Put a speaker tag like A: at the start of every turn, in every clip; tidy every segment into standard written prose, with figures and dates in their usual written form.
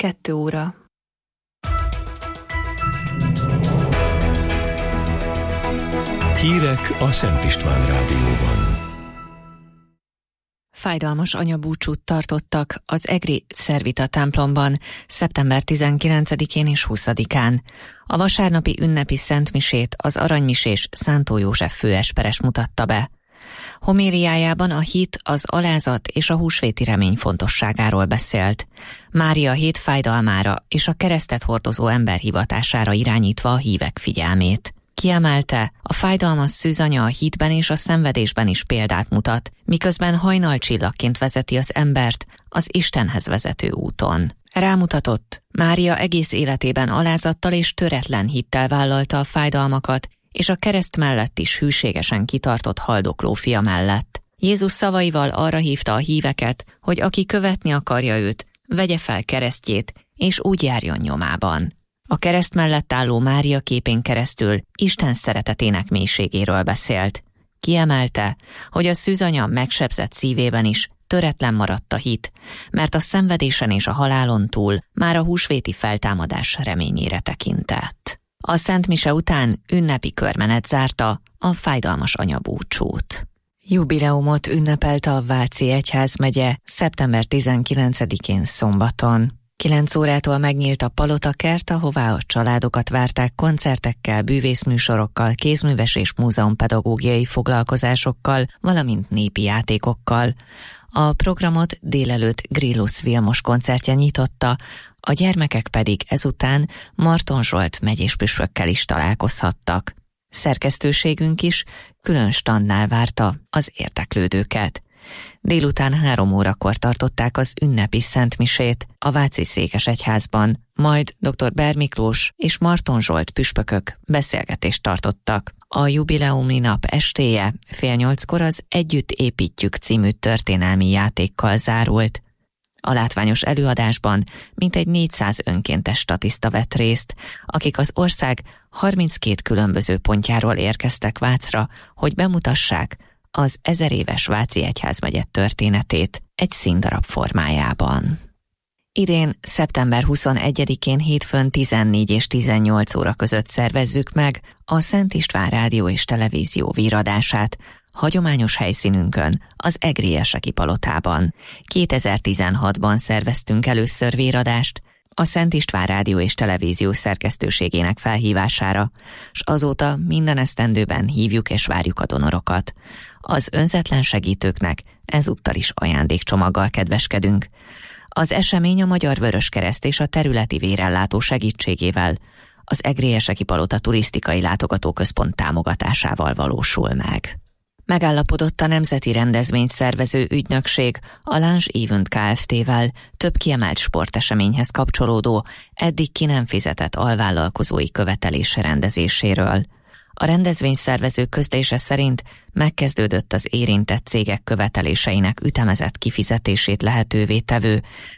A: 2 óra.
B: Hírek a Szent István Rádióban.
C: Fájdalmas anyabúcsút tartottak az egri Szervita templomban szeptember 19-én és 20-án. A vasárnapi ünnepi szentmisét az aranymisés Szántó József főesperes mutatta be. Homéliájában a hit, az alázat és a húsvéti remény fontosságáról beszélt. Mária hét fájdalmára és a keresztet hordozó ember hivatására irányítva a hívek figyelmét. Kiemelte, a fájdalmas szűzanya a hitben és a szenvedésben is példát mutat, miközben hajnalcsillagként vezeti az embert az Istenhez vezető úton. Rámutatott, Mária egész életében alázattal és töretlen hittel vállalta a fájdalmakat, és a kereszt mellett is hűségesen kitartott haldokló fia mellett. Jézus szavaival arra hívta a híveket, hogy aki követni akarja őt, vegye fel keresztjét, és úgy járjon nyomában. A kereszt mellett álló Mária képén keresztül Isten szeretetének mélységéről beszélt. Kiemelte, hogy a szűzanya megsebzett szívében is töretlen maradt a hit, mert a szenvedésen és a halálon túl már a húsvéti feltámadás reményére tekintett. A szentmise után ünnepi körmenet zárta a fájdalmas anyabúcsút. Jubileumot ünnepelte a Váci Egyházmegye szeptember 19-én szombaton. 9 órától megnyílt a palotakert, ahová a családokat várták koncertekkel, bűvészműsorokkal, kézműves és múzeumpedagógiai foglalkozásokkal, valamint népi játékokkal. A programot délelőtt Grillus Vilmos koncertje nyitotta, a gyermekek pedig ezután Marton Zsolt megyéspüspökkel is találkozhattak. Szerkesztőségünk is külön standnál várta az érdeklődőket. Délután 3 órakor tartották az ünnepi szentmisét a Váci Székesegyházban, majd dr. Ber Miklós és Marton Zsolt püspökök beszélgetést tartottak. A jubileumi nap estéje 7:30-kor az Együtt építjük című történelmi játékkal zárult. A látványos előadásban mintegy 400 önkéntes statiszta vett részt, akik az ország 32 különböző pontjáról érkeztek Vácra, hogy bemutassák az 1000 éves Váci Egyházmegye történetét egy színdarab formájában. Idén szeptember 21-én hétfőn 14 és 18 óra között szervezzük meg a Szent István Rádió és Televízió víradását, hagyományos helyszínünkön, az Egrieseki Palotában. 2016-ban szerveztünk először víradást a Szent István Rádió és Televízió szerkesztőségének felhívására, s azóta minden esztendőben hívjuk és várjuk a donorokat. Az önzetlen segítőknek ezúttal is ajándékcsomaggal kedveskedünk. Az esemény a Magyar Vöröskereszt és a területi vérellátó segítségével az Egrieseki Palota turisztikai látogatóközpont támogatásával valósul meg. Megállapodott a Nemzeti Rendezvényszervező Ügynökség a Lange Event Kft-vel több kiemelt sporteseményhez kapcsolódó, eddig ki nem fizetett alvállalkozói követelése rendezéséről. A rendezvényszervező közlése szerint megkezdődött az érintett cégek követeléseinek ütemezett kifizetését lehetővé tevő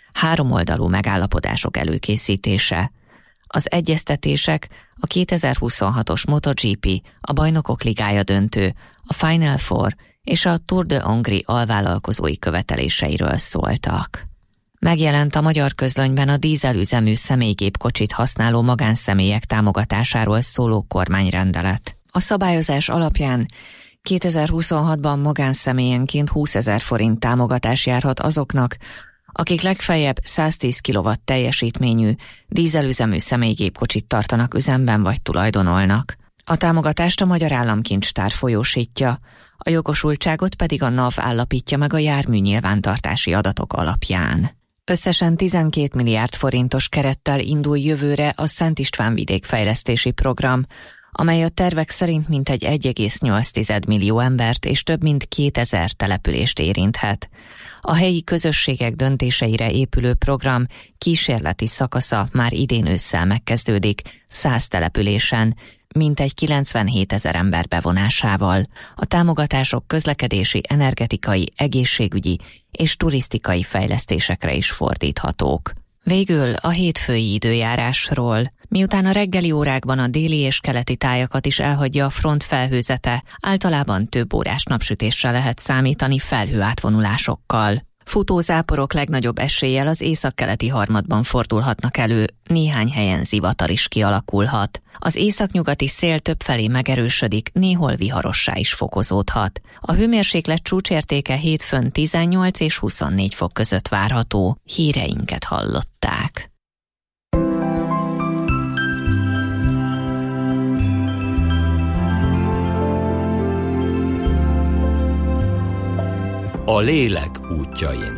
C: 3 oldalú megállapodások előkészítése. Az egyeztetések a 2026-os MotoGP, a Bajnokok Ligája döntő, a Final Four és a Tour de Hongrie alvállalkozói követeléseiről szóltak. Megjelent a Magyar Közlönyben a dízelüzemű személygépkocsit használó magánszemélyek támogatásáról szóló kormányrendelet. A szabályozás alapján 2026-ban magánszemélyenként 20 000 forint támogatás járhat azoknak, akik legfeljebb 110 kW teljesítményű dízelüzemű személygépkocsit tartanak üzemben vagy tulajdonolnak. A támogatást a Magyar Államkincstár folyósítja, a jogosultságot pedig a NAV állapítja meg a jármű nyilvántartási adatok alapján. Összesen 12 milliárd forintos kerettel indul jövőre a Szent István vidékfejlesztési program, amely a tervek szerint mintegy 1,8 millió embert és több mint 2000 települést érinthet. A helyi közösségek döntéseire épülő program kísérleti szakasza már idén ősszel megkezdődik 100 településen, mintegy 97 000 ember bevonásával. A támogatások közlekedési, energetikai, egészségügyi és turisztikai fejlesztésekre is fordíthatók. Végül a hétfői időjárásról. Miután a reggeli órákban a déli és keleti tájakat is elhagyja a front felhőzete, általában több órás napsütésre lehet számítani felhőátvonulásokkal. Futózáporok legnagyobb eséllyel az északkeleti harmadban fordulhatnak elő, néhány helyen zivatar is kialakulhat. Az északnyugati szél többfelé megerősödik, néhol viharossá is fokozódhat. A hőmérséklet csúcsértéke hétfőn 18 és 24 fok között várható. Híreinket hallották.
B: A lélek útjain.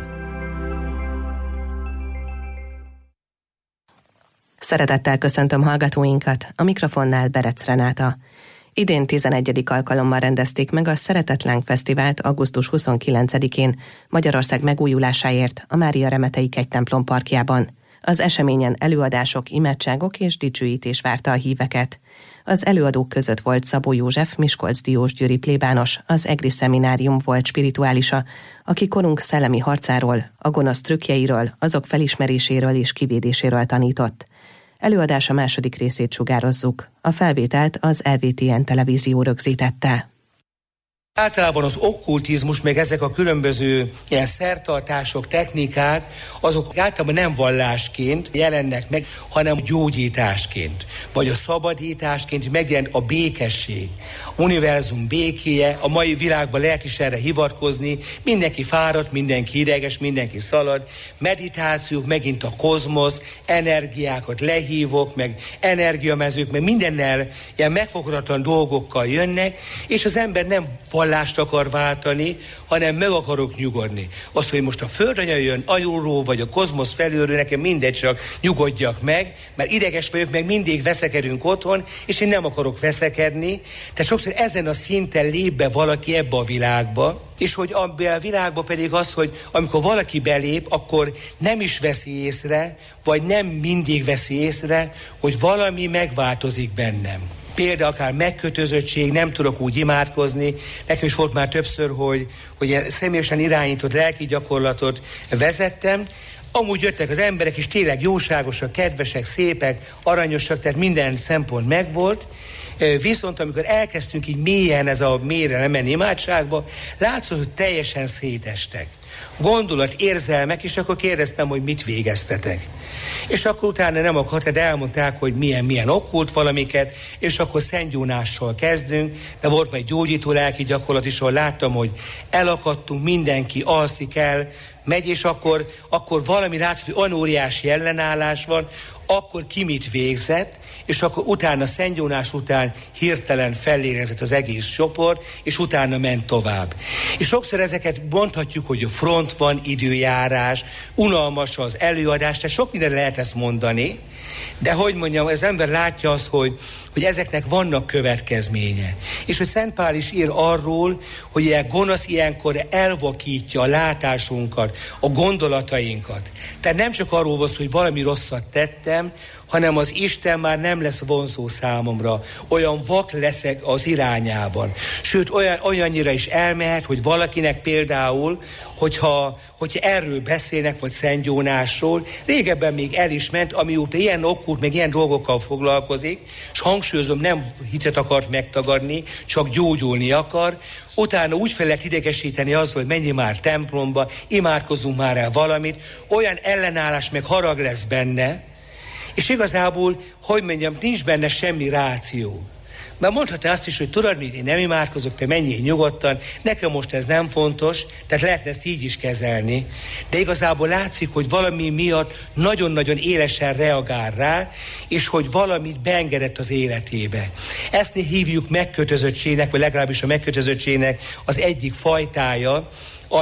A: Szeretettel köszöntöm hallgatóinkat, a mikrofonnál Berec Renáta. Idén 11. alkalommal rendezték meg a Szeretetlánk Fesztivált augusztus 29-én Magyarország megújulásáért a Mária Remetei Kegytemplom parkjában. Az eseményen előadások, imádságok és dicsőítés várta a híveket. Az előadók között volt Szabó József, Miskolc-Diósgyőri plébános, az EGRI szeminárium volt spirituálisa, aki korunk szellemi harcáról, a gonosz trükkjeiről, azok felismeréséről és kivédéséről tanított. Előadása második részét sugározzuk. A felvételt az LVTN televízió rögzítette.
D: Általában az okkultizmus, meg ezek a különböző ilyen szertartások, technikák, azok általában nem vallásként jelennek meg, hanem gyógyításként, vagy a szabadításként megjelent a békesség, univerzum békéje. A mai világban lehet is erre hivatkozni, mindenki fáradt, mindenki ideges, mindenki szalad, meditációk, megint a kozmosz, energiákat lehívok, meg energiamezők, meg mindennel ilyen megfoghatatlan dolgokkal jönnek, és az ember nem vallást akar váltani, hanem meg akarok nyugodni. Az, hogy most a földanya jön alulról, vagy a kozmosz felülről, nekem mindegy, csak nyugodjak meg, mert ideges vagyok, meg mindig veszekedünk otthon, és én nem akarok veszekedni. Tehát sokszor ezen a szinten lép be valaki ebbe a világba, és hogy abban a világban pedig az, hogy amikor valaki belép, akkor nem is veszi észre, vagy nem mindig veszi észre, hogy valami megváltozik bennem. Például akár megkötözöttség, nem tudok úgy imádkozni. Nekem is volt már többször, hogy személyesen irányított lelki gyakorlatot vezettem. Amúgy jöttek az emberek is tényleg jóságosak, kedvesek, szépek, aranyosak, tehát minden szempont megvolt. Viszont amikor elkezdtünk így mélyen ez a mélyre lemenni imádságba, látszott, hogy teljesen szétestek. Gondolat, érzelmek, és akkor kérdeztem, hogy mit végeztetek. És akkor utána nem akart, de elmondták, hogy milyen okkult valamiket, és akkor szentgyónással kezdünk, de volt majd gyógyító lelki gyakorlat is, ahol láttam, hogy elakadtunk, mindenki alszik el, megy, és akkor valami látszott, hogy olyan óriási ellenállás van, akkor ki mit végzett, és akkor utána szentgyónás után hirtelen fellélegzett az egész csoport, és utána ment tovább. És sokszor ezeket mondhatjuk, hogy a front van, időjárás, unalmas az előadás, tehát sok mindenre lehet ezt mondani, de hogy mondjam, az ember látja azt, hogy ezeknek vannak következménye. És hogy Szent Pál is ír arról, hogy ilyen gonosz ilyenkor elvakítja a látásunkat, a gondolatainkat. Tehát nem csak arról van, hogy valami rosszat tettem, hanem az Isten már nem lesz vonzó számomra. Olyan vak leszek az irányában. Sőt, olyannyira is elmehet, hogy valakinek például, hogyha erről beszélnek, vagy szentgyónásról, régebben még el is ment, amióta ilyen okkult, meg ilyen dolgokkal foglalkozik, és hangsúlyozom, nem hitet akart megtagadni, csak gyógyulni akar, utána úgy fel lehet idegesíteni azzal, hogy menjél már templomba, imádkozzunk már el valamit, olyan ellenállás meg harag lesz benne, és igazából, hogy mondjam, nincs benne semmi ráció. Mert mondhatná azt is, hogy tudod mit, én nem imádkozok, te menjél nyugodtan, nekem most ez nem fontos, tehát lehetne ezt így is kezelni, de igazából látszik, hogy valami miatt nagyon-nagyon élesen reagál rá, és hogy valamit beengedett az életébe. Ezt hívjuk megkötözöttségnek, vagy legalábbis a megkötözöttségnek az egyik fajtája,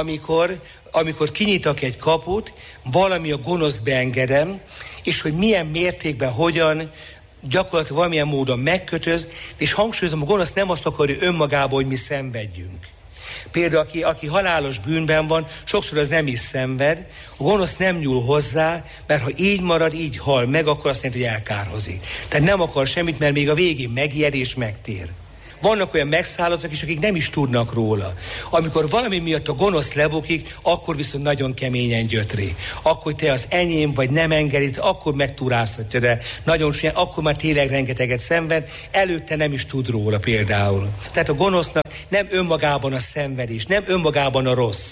D: amikor kinyitak egy kaput, valami a gonoszt beengedem, és hogy milyen mértékben, hogyan, gyakorlatilag valamilyen módon megkötöz, és hangsúlyozom, a gonosz nem azt akarja önmagában, hogy mi szenvedjünk. Például, aki halálos bűnben van, sokszor az nem is szenved, a gonosz nem nyúl hozzá, mert ha így marad, így hal meg, akkor azt jelenti, hogy elkárhozik. Tehát nem akar semmit, mert még a végén megijed és megtér. Vannak olyan megszállottak is, akik nem is tudnak róla. Amikor valami miatt a gonosz lebukik, akkor viszont nagyon keményen gyötri. Akkor te az enyém, vagy nem engedít, akkor megturázhatja, de nagyon súlyan, akkor már tényleg rengeteget szenved, előtte nem is tud róla például. Tehát a gonosznak nem önmagában a szenvedés, nem önmagában a rossz,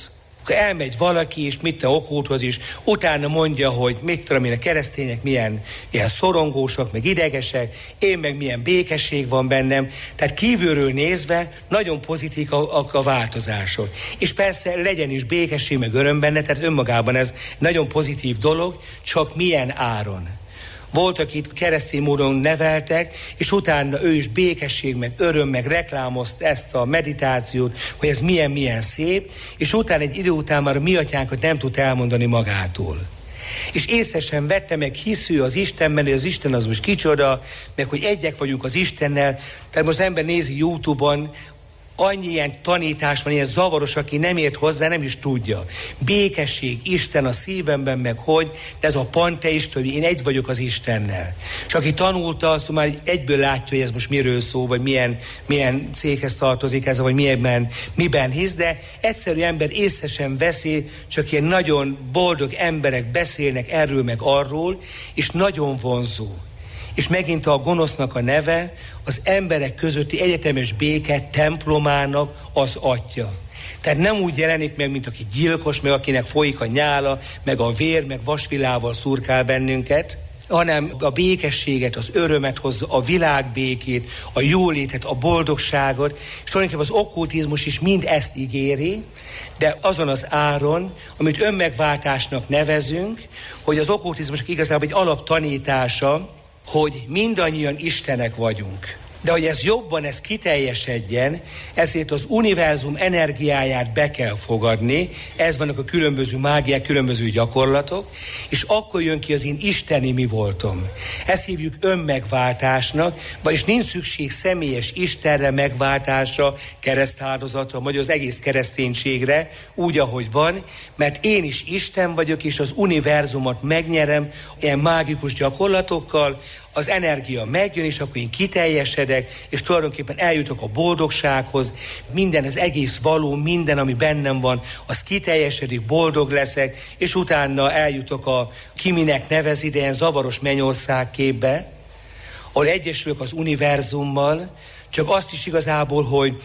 D: Akkor elmegy valaki, és mit a okkulthoz is, utána mondja, hogy mit tudom én, a keresztények milyen szorongósak, meg idegesek, én meg milyen békesség van bennem. Tehát kívülről nézve nagyon pozitív a változások. És persze legyen is békesség, meg öröm benne, tehát önmagában ez nagyon pozitív dolog, csak milyen áron. Volt, akit keresztény módon neveltek, és utána ő is békesség, meg öröm, meg reklámozta ezt a meditációt, hogy ez milyen szép, és utána egy idő után már a mi atyánkat nem tud elmondani magától. És észre sem vette, meg hisző az Istenben, hogy az Isten az most kicsoda, meg hogy egyek vagyunk az Istennel. Tehát most az ember nézi YouTube-on, annyi ilyen tanítás van, ilyen zavaros, aki nem ért hozzá, nem is tudja. Békesség, Isten a szívemben, meg hogy, de ez a panteista, hogy én egy vagyok az Istennel. És aki tanulta, szóval már egyből látja, hogy ez most miről szól, vagy milyen céghez tartozik ez, vagy miben hisz, de egyszerű ember észre sem veszi, csak ilyen nagyon boldog emberek beszélnek erről meg arról, és nagyon vonzó. És megint a gonosznak a neve az emberek közötti egyetemes béke templomának az atya. Tehát nem úgy jelenik meg, mint aki gyilkos, meg akinek folyik a nyála, meg a vér, meg vasvilával szurkál bennünket, hanem a békességet, az örömet hozza, a világbékét, a jólétet, a boldogságot, és tulajdonképpen az okkultizmus is mind ezt ígéri, de azon az áron, amit önmegváltásnak nevezünk, hogy az okkultizmusnak igazából egy alaptanítása, hogy mindannyian Istenek vagyunk. De hogy ez jobban kiteljesedjen, ezért az univerzum energiáját be kell fogadni, ez vannak a különböző mágiák, különböző gyakorlatok, és akkor jön ki az én isteni mi voltom. Ezt hívjuk önmegváltásnak, vagyis nincs szükség személyes Istenre, megváltásra, keresztáldozatra, vagy az egész kereszténységre, úgy, ahogy van, mert én is Isten vagyok, és az univerzumot megnyerem ilyen mágikus gyakorlatokkal, az energia megjön, és akkor én kiteljesedek, és tulajdonképpen eljutok a boldogsághoz, minden, az egész való, minden, ami bennem van, az kiteljesedik, boldog leszek, és utána eljutok a kiminek nevezi, de ilyen zavaros mennyország képbe, ahol egyesülök az univerzummal, csak azt is igazából, hogy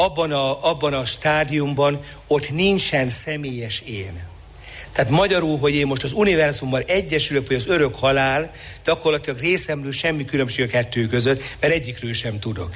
D: abban a stádiumban ott nincsen személyes én. Tehát magyarul, hogy én most az univerzummal egyesülök, vagy az örök halál, gyakorlatilag részemről semmi különbség a kettő között, mert egyikről sem tudok.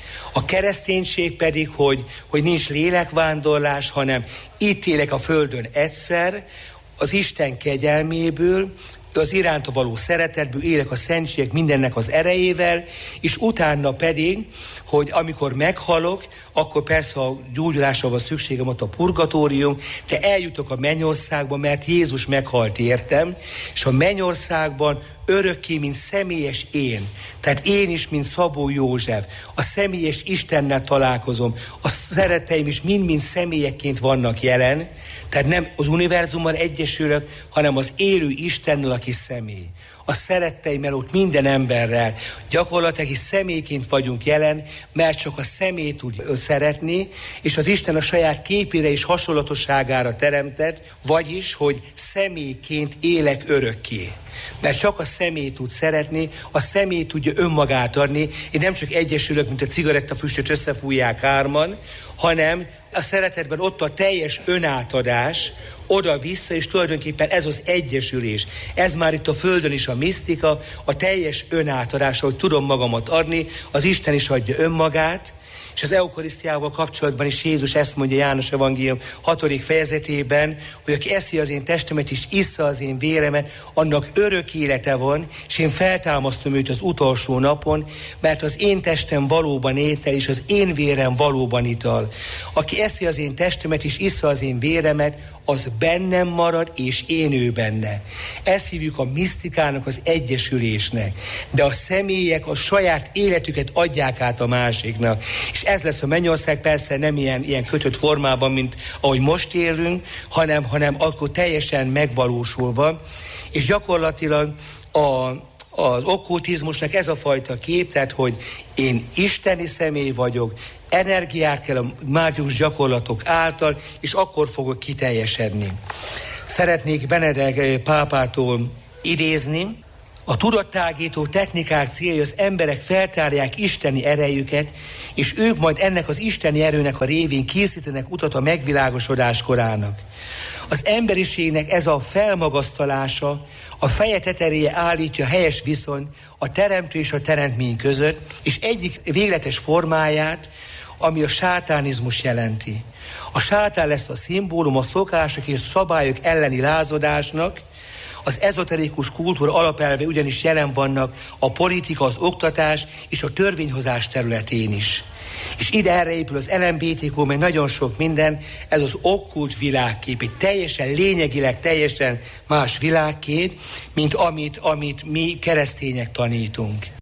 D: A kereszténység pedig, hogy nincs lélekvándorlás, hanem itt élek a földön egyszer, az Isten kegyelméből, az iránta való szeretetből élek a szentségek mindennek az erejével, és utána pedig, hogy amikor meghalok, akkor persze a gyógyulásra van szükségem ott a purgatórium, de eljutok a mennyországba, mert Jézus meghalt értem, és a mennyországban örökké, mint személyes én. Tehát én is, mint Szabó József, a személyes Istennel találkozom, a szeretteim is mind-mind személyekként vannak jelen, tehát nem az univerzummal egyesülök, hanem az élő Istennel, aki személy. A szeretteimmel, ott minden emberrel gyakorlatilag is személyként vagyunk jelen, mert csak a személy tud szeretni, és az Isten a saját képére és hasonlatosságára teremtett, vagyis, hogy személyként élek örökké. Mert csak a személy tud szeretni, a személy tudja önmagát adni. Én nem csak egyesülök, mint a cigarettafüstöt összefújják hárman, hanem a szeretetben ott a teljes önátadás, oda-vissza, és tulajdonképpen ez az egyesülés. Ez már itt a földön is a misztika, a teljes önátadás, hogy tudom magamat adni, az Isten is adja önmagát, és az eukarisztiával kapcsolatban is Jézus ezt mondja János Evangélium 6. fejezetében, hogy aki eszi az én testemet és issza az én véremet, annak örök élete van, és én feltámasztom őt az utolsó napon, mert az én testem valóban étel, és az én vérem valóban ital. Aki eszi az én testemet és issza az én véremet, az bennem marad, és én ő benne. Ezt hívjuk a misztikának, az egyesülésnek. De a személyek a saját életüket adják át a másiknak. És ez lesz a mennyország, persze nem ilyen kötött formában, mint ahogy most élünk, hanem akkor teljesen megvalósulva. És gyakorlatilag az okkultizmusnak ez a fajta kép, tehát hogy én isteni személy vagyok, energiákkel, a mágikus gyakorlatok által, és akkor fogok kiteljesedni. Szeretnék Benedek pápától idézni, A tudattágító technikák célja, az emberek feltárják isteni erejüket, és ők majd ennek az isteni erőnek a révén készítenek utat a megvilágosodás korának. Az emberiségnek ez a felmagasztalása, a feje tetejére állítja helyes viszony a teremtő és a teremtmény között, és egyik végletes formáját, ami a sátánizmus jelenti. A sátán lesz a szimbólum a szokások és szabályok elleni lázadásnak, az ezoterikus kultúra alapelve ugyanis jelen vannak a politika, az oktatás és a törvényhozás területén is. És ide erre épül az LMBTQ, meg nagyon sok minden, ez az okkult világkép, egy teljesen lényegileg teljesen más világkép, mint amit mi keresztények tanítunk.